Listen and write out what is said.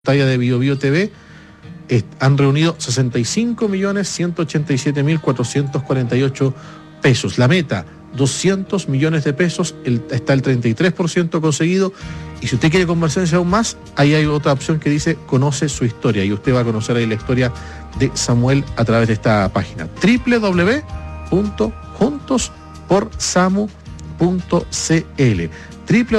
pantalla de BioBio TV, han reunido 65.187.448 pesos. La meta, 200 millones de pesos, está el 33% conseguido. Y si usted quiere conversarse aún más, ahí hay otra opción que dice conoce su historia, y usted va a conocer ahí la historia de Samuel a través de esta página www.juntosporsamu.cl